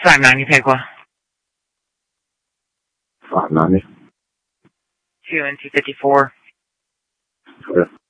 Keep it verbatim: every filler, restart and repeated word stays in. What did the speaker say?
five ninety Piqua. five ninety. two and two fifty-four. Okay.